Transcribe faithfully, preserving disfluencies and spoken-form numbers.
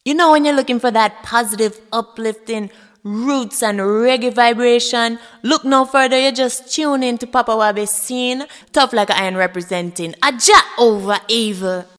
You know, when you're looking for that positive, uplifting roots and reggae vibration, look no further, you just tune in to Papa Wabi Scene, Tough Like Iron representing Aja over evil.